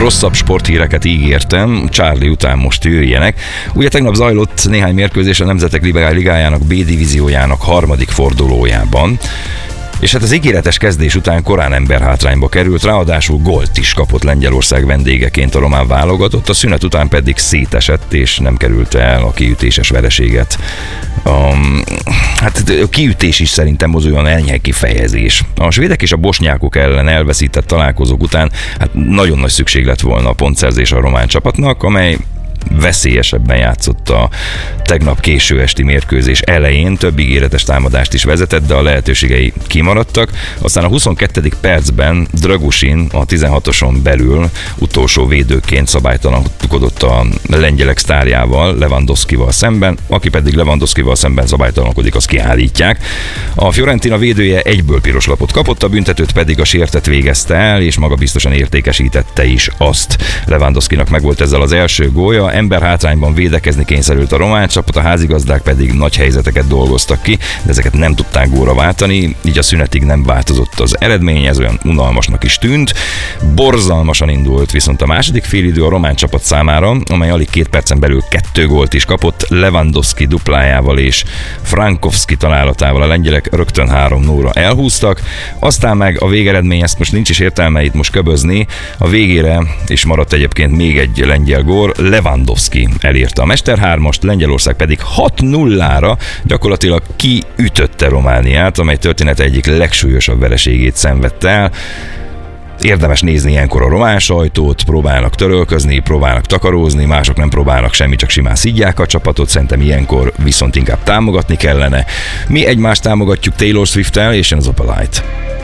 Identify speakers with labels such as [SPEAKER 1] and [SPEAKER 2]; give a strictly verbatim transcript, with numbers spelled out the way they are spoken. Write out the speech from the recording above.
[SPEAKER 1] rosszabb sporthíreket ígértem, Charlie után most jöjjenek. Ugye tegnap zajlott néhány mérkőzés a Nemzetek Ligájának B divíziójának harmadik fordulójában, és hát az ígéretes kezdés után korán emberhátrányba került, ráadásul gólt is kapott Lengyelország vendégeként a román válogatott, a szünet után pedig szétesett, és nem került el a kiütéses vereséget. Um, hát a kiütés is szerintem az olyan enyhe kifejezés. A svédek és a bosnyákok ellen elveszített találkozók után hát nagyon nagy szükség lett volna a pontszerzés a román csapatnak, amely veszélyesebben játszott a tegnap késő esti mérkőzés elején, több ígéretes támadást is vezetett, de a lehetőségei kimaradtak. Aztán a huszonkettedik percben Dragusin a tizenhatoson belül utolsó védőként szabálytalankodott a lengyelek sztárjával, Lewandowskival szemben, aki pedig Lewandowskival szemben szabálytalankodik, azt kiállítják. A Fiorentina védője egyből piros lapot kapott, a büntetőt pedig a sértett végezte el, és magabiztosan értékesítette is azt. Lewandowskinak megvolt ezzel az első gólja, emberhátrányban védekezni kényszerült a román csapat, a házigazdák pedig nagy helyzeteket dolgoztak ki, de ezeket nem tudták gólra váltani, így a szünetig nem változott az eredmény, ez olyan unalmasnak is tűnt. Borzalmasan indult viszont a második félidő a román csapat számára, amely alig két percen belül kettő gólt is kapott, Lewandowski duplájával és Frankowski találatával a lengyelek rögtön három nullra elhúztak, aztán meg a végeredmény, ezt most nincs is értelme itt most köbözni, a végére is maradt egyébként még egy lengyel gól, Lewandowski elérte a mesterhármast, Lengyelország pedig hat nullára gyakorlatilag kiütötte Romániát, amely története egyik legsúlyosabb vereségét szenvedte el. Érdemes nézni ilyenkor a román sajtót, próbálnak törölközni, próbálnak takarózni, mások nem próbálnak semmi, csak simán szidják a csapatot, szerintem ilyenkor viszont inkább támogatni kellene. Mi egymást támogatjuk Taylor Swift-tel, és jön az Opalite.